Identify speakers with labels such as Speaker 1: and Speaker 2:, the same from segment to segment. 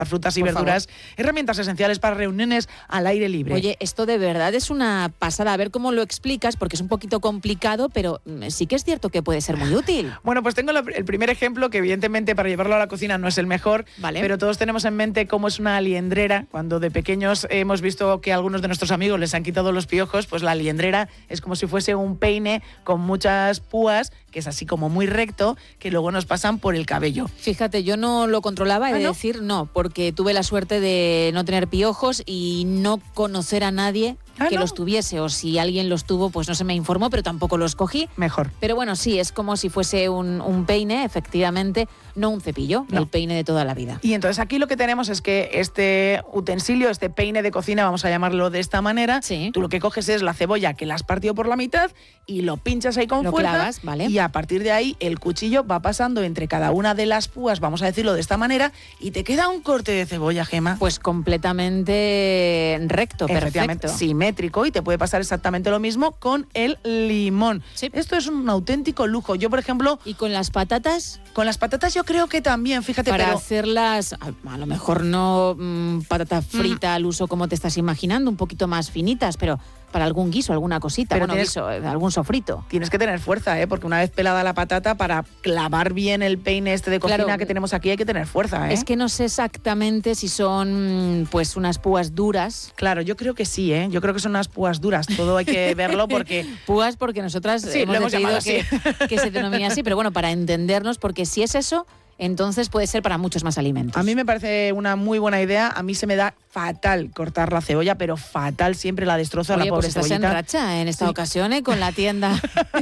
Speaker 1: frutas y
Speaker 2: Por
Speaker 1: verduras, herramientas esenciales para reuniones al aire libre.
Speaker 2: Oye, esto de verdad es una pasada. A ver cómo lo explicas, porque es un poquito complicado, pero sí que es cierto que puede ser muy útil.
Speaker 1: Bueno, pues tengo el primer ejemplo, que evidentemente para llevarlo a la cocina no es el mejor,
Speaker 2: Vale.
Speaker 1: pero todos tenemos en mente cómo es una liendrera. Cuando de pequeños hemos visto que a algunos de nuestros amigos les han quitado los piojos, pues la liendrera es como si fuese un peine con muchas púas, que es así como muy recto, que luego nos pasan por el cabello.
Speaker 2: Fíjate, yo no lo controlaba, he de decir no, porque tuve la suerte de no tener piojos y no conocer a nadie que los tuviese, o si alguien los tuvo, pues no se me informó, pero tampoco los cogí.
Speaker 1: Mejor.
Speaker 2: Pero bueno, sí, es como si fuese un peine, efectivamente, no un cepillo, el peine de toda la vida.
Speaker 1: Y entonces aquí lo que tenemos es que este utensilio, este peine de cocina, vamos a llamarlo de esta manera, tú lo que coges es la cebolla que la has partido por la mitad y lo pinchas ahí con fuerza,
Speaker 2: clavas, ¿vale?
Speaker 1: Y a partir de ahí el cuchillo va pasando entre cada una de las púas, vamos a decirlo de esta manera, y te queda un corte de cebolla, Gema.
Speaker 2: Pues completamente recto,
Speaker 1: efectivamente,
Speaker 2: perfecto.
Speaker 1: Simétrico, y te puede pasar exactamente lo mismo con el limón.
Speaker 2: Sí.
Speaker 1: Esto es un auténtico lujo. Yo, por ejemplo...
Speaker 2: ¿Y con las patatas?
Speaker 1: Con las patatas yo creo que también, fíjate,
Speaker 2: para
Speaker 1: pero...
Speaker 2: hacerlas, a lo mejor no patata frita al uso como te estás imaginando, un poquito más finitas, pero para algún guiso, alguna cosita,
Speaker 1: Pero
Speaker 2: guiso, algún sofrito.
Speaker 1: Tienes que tener fuerza, porque una vez pelada la patata, para clavar bien el peine este de cocina que tenemos aquí hay que tener fuerza,
Speaker 2: Es que no sé exactamente si son pues unas púas duras.
Speaker 1: Claro, yo creo que sí, yo creo que son unas púas duras, todo hay que verlo porque...
Speaker 2: Púas porque nosotras hemos decidido que se denomina así, pero bueno, para entendernos, porque si es eso, entonces puede ser para muchos más alimentos.
Speaker 1: A mí me parece una muy buena idea. A mí se me da fatal cortar la cebolla, pero fatal, siempre la destrozo a la pobre
Speaker 2: pues estás
Speaker 1: cebollita.
Speaker 2: en racha en esta ocasión, con la tienda.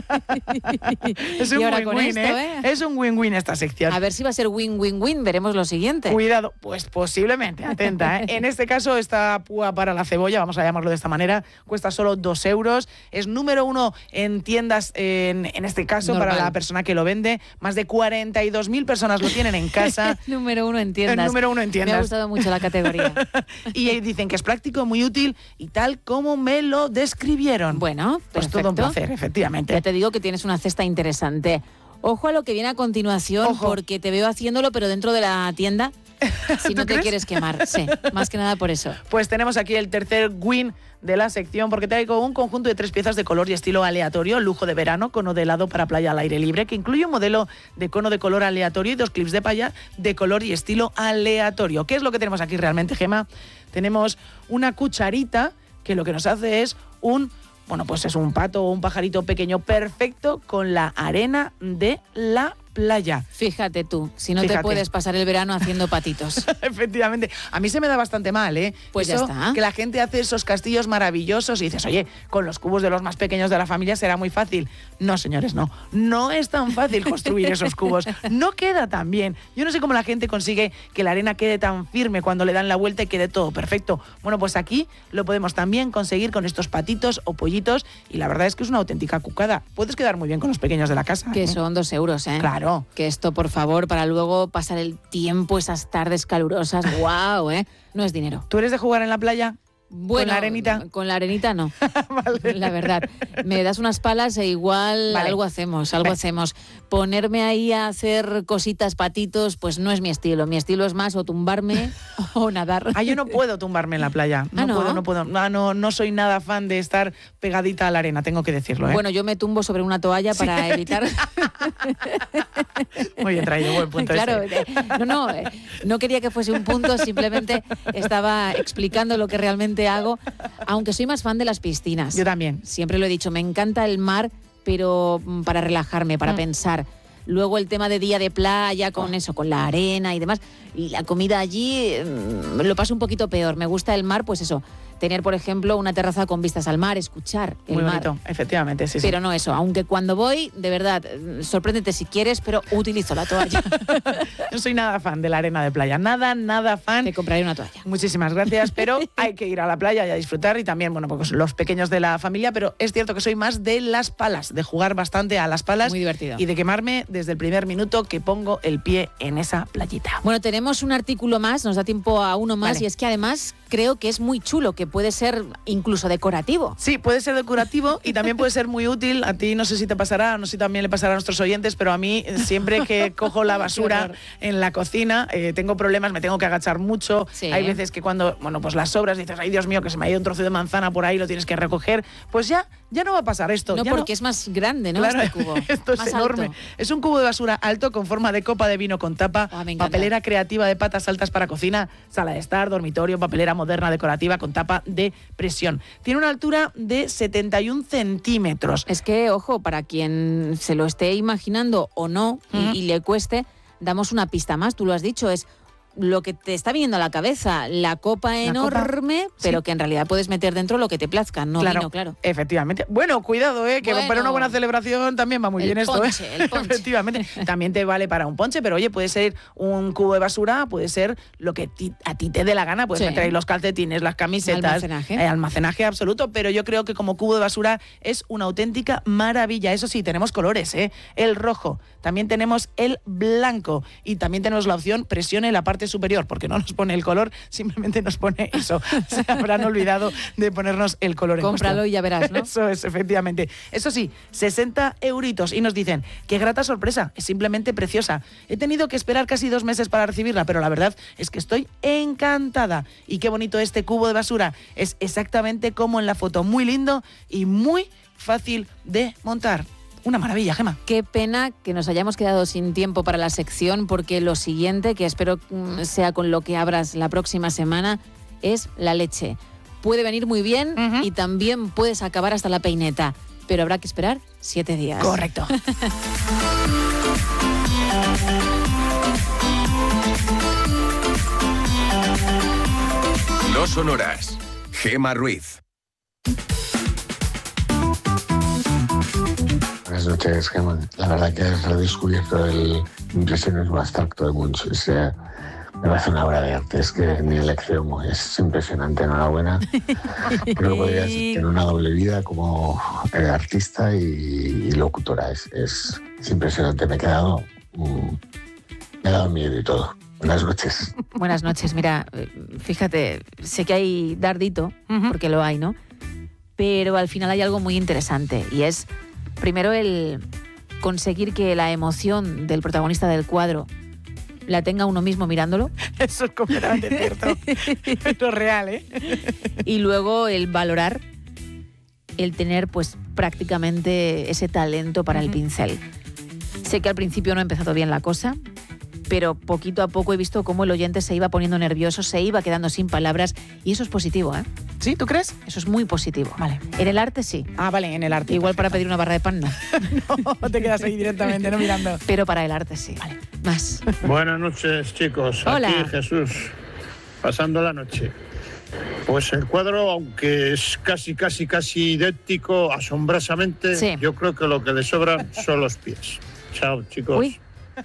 Speaker 1: Es un win-win, Es un win-win esta sección.
Speaker 2: A ver si va a ser win-win-win, veremos lo siguiente.
Speaker 1: Cuidado, pues posiblemente, atenta. En este caso, esta púa para la cebolla, vamos a llamarlo de esta manera, cuesta solo 2 euros. Es número 1 en tiendas, en este caso,
Speaker 2: normal,
Speaker 1: para la persona que lo vende. Más de 42.000 personas lo tienen en casa.
Speaker 2: Número 1 en tiendas.
Speaker 1: El número 1 en tiendas.
Speaker 2: Me ha gustado mucho la categoría.
Speaker 1: Y dicen que es práctico, muy útil y tal como me lo describieron.
Speaker 2: Bueno,
Speaker 1: pues
Speaker 2: perfecto.
Speaker 1: todo un placer, efectivamente.
Speaker 2: Ya te digo que tienes una cesta interesante. Ojo a lo que viene a continuación, porque te veo haciéndolo, pero dentro de la tienda, si no te quieres quemar. Sí, más que nada por eso.
Speaker 1: Pues tenemos aquí el tercer win de la sección, porque traigo un conjunto de 3 piezas de color y estilo aleatorio, lujo de verano, cono de helado para playa al aire libre, que incluye un modelo de cono de color aleatorio y 2 clips de paya de color y estilo aleatorio. ¿Qué es lo que tenemos aquí realmente, Gema? Tenemos una cucharita que lo que nos hace es pues es un pato o un pajarito pequeño perfecto con la arena de la playa.
Speaker 2: Fíjate tú, si no te puedes pasar el verano haciendo patitos.
Speaker 1: Efectivamente. A mí se me da bastante mal,
Speaker 2: Pues
Speaker 1: eso,
Speaker 2: ya está.
Speaker 1: Que la gente hace esos castillos maravillosos y dices, oye, con los cubos de los más pequeños de la familia será muy fácil. No, señores, no. No es tan fácil construir esos cubos. No queda tan bien. Yo no sé cómo la gente consigue que la arena quede tan firme cuando le dan la vuelta y quede todo perfecto. Bueno, pues aquí lo podemos también conseguir con estos patitos o pollitos y la verdad es que es una auténtica cucada. Puedes quedar muy bien con los pequeños de la casa.
Speaker 2: Que son 2 euros,
Speaker 1: Claro.
Speaker 2: Que esto, por favor, para luego pasar el tiempo, esas tardes calurosas, guau, no es dinero.
Speaker 1: ¿Tú eres de jugar en la playa?
Speaker 2: Bueno,
Speaker 1: ¿con la arenita?
Speaker 2: Con la arenita no,
Speaker 1: vale.
Speaker 2: La verdad. Me das unas palas e igual algo hacemos. Ponerme ahí a hacer cositas, patitos, pues no es mi estilo. Mi estilo es más o tumbarme o nadar.
Speaker 1: Yo no puedo tumbarme en la playa. No puedo. No soy nada fan de estar pegadita a la arena, tengo que decirlo.
Speaker 2: Bueno, yo me tumbo sobre una toalla para evitar...
Speaker 1: Muy bien traído, buen punto.
Speaker 2: Claro, no quería que fuese un punto, simplemente estaba explicando lo que realmente hago, aunque soy más fan de las piscinas.
Speaker 1: Yo también.
Speaker 2: Siempre lo he dicho, me encanta el mar, pero para relajarme, para pensar. Luego el tema de día de playa, con eso, con la arena y demás. Y la comida allí lo paso un poquito peor. Me gusta el mar, pues eso, tener, por ejemplo, una terraza con vistas al mar, escuchar el mar.
Speaker 1: Muy bonito, efectivamente, sí.
Speaker 2: Pero no eso, aunque cuando voy, de verdad, sorpréndete si quieres, pero utilizo la toalla.
Speaker 1: No soy nada fan de la arena de playa, nada fan.
Speaker 2: Te compraré una toalla.
Speaker 1: Muchísimas gracias, pero hay que ir a la playa y a disfrutar y también, pues los pequeños de la familia, pero es cierto que soy más de las palas, de jugar bastante a las palas.
Speaker 2: Muy divertido.
Speaker 1: Y de quemarme desde el primer minuto que pongo el pie en esa playita.
Speaker 2: Bueno, tenemos un artículo más, nos da tiempo a uno más, y es que además creo que es muy chulo, que puede ser incluso decorativo.
Speaker 1: Sí, puede ser decorativo y también puede ser muy útil. A ti no sé si te pasará, no sé si también le pasará a nuestros oyentes, pero a mí siempre que cojo la basura en la cocina tengo problemas, me tengo que agachar mucho.
Speaker 2: Sí.
Speaker 1: Hay veces que cuando, pues las sobras dices, ay Dios mío, que se me ha ido un trozo de manzana por ahí, lo tienes que recoger. Pues ya no va a pasar esto.
Speaker 2: No,
Speaker 1: ya
Speaker 2: porque es más grande, ¿no?
Speaker 1: Claro,
Speaker 2: este cubo.
Speaker 1: esto es
Speaker 2: más
Speaker 1: enorme.
Speaker 2: alto.
Speaker 1: Es un cubo de basura alto con forma de copa de vino con tapa,
Speaker 2: Me encanta.
Speaker 1: papelera creativa de patas altas para cocina, sala de estar, dormitorio, papelera moderna decorativa con tapa de presión. Tiene una altura de 71 centímetros.
Speaker 2: Es que, ojo, para quien se lo esté imaginando o no y le cueste, damos una pista más, tú lo has dicho, es lo que te está viniendo a la cabeza, la copa enorme, pero que en realidad puedes meter dentro lo que te plazca, no vino, claro.
Speaker 1: Efectivamente. Bueno, cuidado, que para una buena celebración también va muy bien esto.
Speaker 2: El ponche.
Speaker 1: Efectivamente. También te vale para un ponche, pero oye, puede ser un cubo de basura, puede ser lo que a ti te dé la gana, puedes meter ahí los calcetines, las camisetas, almacenaje absoluto, pero yo creo que como cubo de basura es una auténtica maravilla. Eso sí, tenemos colores, el rojo, también tenemos el blanco y también tenemos la opción presione la parte superior, porque no nos pone el color, simplemente nos pone eso. Se habrán olvidado de ponernos el color.
Speaker 2: Cómpralo y ya verás, ¿no?
Speaker 1: Eso es, efectivamente. Eso sí, 60 euritos y nos dicen, qué grata sorpresa, es simplemente preciosa. He tenido que esperar casi 2 meses para recibirla, pero la verdad es que estoy encantada. Y qué bonito este cubo de basura. Es exactamente como en la foto, muy lindo y muy fácil de montar. Una maravilla, Gemma.
Speaker 2: Qué pena que nos hayamos quedado sin tiempo para la sección, porque lo siguiente, que espero sea con lo que abras la próxima semana, es la leche. Puede venir muy bien y también puedes acabar hasta la peineta, pero habrá que esperar 7 días.
Speaker 1: Correcto.
Speaker 3: No Sonoras. Gemma Ruiz.
Speaker 4: Buenas noches, Gemma. La verdad que has redescubierto el Impresiones abstracto de Munch. Me parece una obra de arte, es que ni elección, es impresionante, enhorabuena. Creo que podrías tener una doble vida como artista y locutora, es impresionante, me he quedado miedo y todo. Buenas noches.
Speaker 2: Buenas noches, mira, fíjate, sé que hay dardito, porque lo hay, ¿no? Pero al final hay algo muy interesante y es, primero, el conseguir que la emoción del protagonista del cuadro la tenga uno mismo mirándolo.
Speaker 1: Eso es completamente cierto. Lo real,
Speaker 2: Y luego el valorar, el tener pues prácticamente ese talento para el pincel. Sé que al principio no ha empezado bien la cosa, pero poquito a poco he visto cómo el oyente se iba poniendo nervioso, se iba quedando sin palabras, y eso es positivo, ¿eh?
Speaker 1: ¿Sí? ¿Tú crees?
Speaker 2: Eso es muy positivo.
Speaker 1: Vale.
Speaker 2: En el arte sí.
Speaker 1: Ah, vale, en el arte.
Speaker 2: Igual para pedir una barra de pan no.
Speaker 1: No, te quedas ahí directamente, no mirando.
Speaker 2: Pero para el arte sí.
Speaker 1: Vale.
Speaker 2: Más.
Speaker 5: Buenas noches, chicos.
Speaker 2: Hola.
Speaker 5: Aquí Jesús, pasando la noche. Pues el cuadro, aunque es casi idéntico, asombrosamente,
Speaker 2: sí.
Speaker 5: Yo creo que lo que le sobran son los pies. Chao, chicos.
Speaker 2: Uy.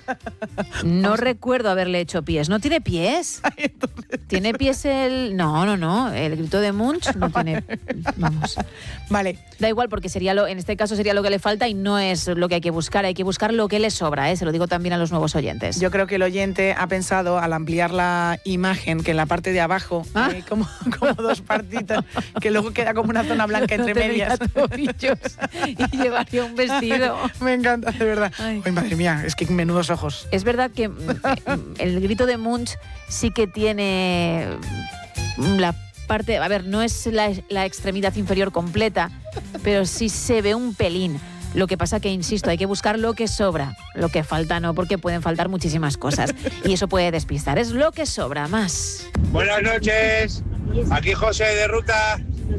Speaker 2: No recuerdo haberle hecho pies. ¿No tiene pies? ¿Tiene pies el...? No. El grito de Munch no tiene... Vamos.
Speaker 1: Vale.
Speaker 2: Da igual, porque en este caso sería lo que le falta y no es lo que hay que buscar. Hay que buscar lo que le sobra, ¿eh? Se lo digo también a los nuevos oyentes.
Speaker 1: Yo creo que el oyente ha pensado, al ampliar la imagen, que en la parte de abajo hay como 2 partitas, que luego queda como una zona blanca entre medias.
Speaker 2: Tobillos y llevaría un vestido.
Speaker 1: Me encanta, de verdad.
Speaker 2: Ay,
Speaker 1: madre mía, es que menudos ojos.
Speaker 2: Es verdad que el grito de Munch sí que tiene la parte, a ver, no es la extremidad inferior completa, pero sí se ve un pelín. Lo que pasa que, insisto, hay que buscar lo que sobra. Lo que falta no, porque pueden faltar muchísimas cosas. Y eso puede despistar. Es lo que sobra, más.
Speaker 6: Buenas noches. Aquí José de Ruta,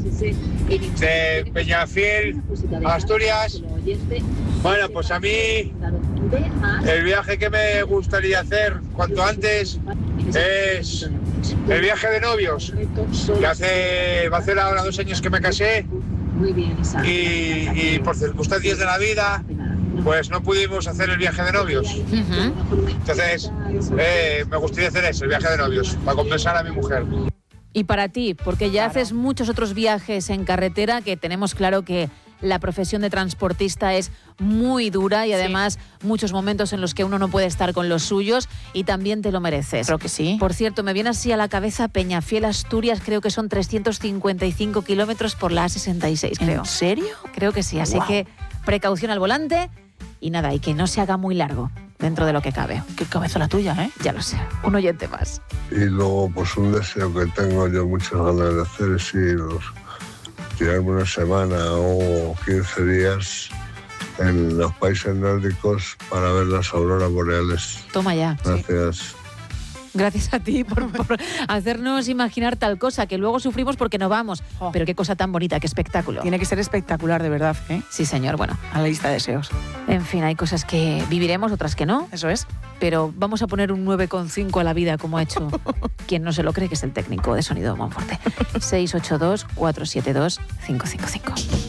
Speaker 6: de Peñafiel, Asturias. Bueno, pues a mí el viaje que me gustaría hacer cuanto antes es el viaje de novios, que va a hacer ahora 2 años que me casé y por circunstancias de la vida pues no pudimos hacer el viaje de novios. Entonces me gustaría hacer eso, el viaje de novios, para compensar a mi mujer.
Speaker 2: Y para ti, porque ya haces muchos otros viajes en carretera que tenemos claro que la profesión de transportista es muy dura y además muchos momentos en los que uno no puede estar con los suyos y también te lo mereces.
Speaker 1: Creo que sí.
Speaker 2: Por cierto, me viene así a la cabeza Peñafiel, Asturias, creo que son 355 kilómetros por la A66, creo.
Speaker 1: ¿En serio?
Speaker 2: Creo que sí, así que precaución al volante y nada, y que no se haga muy largo dentro de lo que cabe.
Speaker 1: Qué cabeza la tuya, ¿eh?
Speaker 2: Ya lo sé, un oyente más.
Speaker 7: Y luego, pues un deseo que tengo yo muchas ganas de hacer es tirarme una semana o 15 días en los países nórdicos para ver las auroras boreales.
Speaker 2: Toma ya.
Speaker 7: Gracias.
Speaker 2: Gracias a ti por hacernos imaginar tal cosa, que luego sufrimos porque no vamos.
Speaker 1: Oh.
Speaker 2: Pero qué cosa tan bonita, qué espectáculo.
Speaker 1: Tiene que ser espectacular, de verdad, ¿eh?
Speaker 2: Sí, señor, bueno.
Speaker 1: A la lista de deseos.
Speaker 2: En fin, hay cosas que viviremos, otras que no.
Speaker 1: Eso es.
Speaker 2: Pero vamos a poner un 9,5 a la vida, como ha hecho quien no se lo cree, que es el técnico de sonido Monforte. 682-472-555.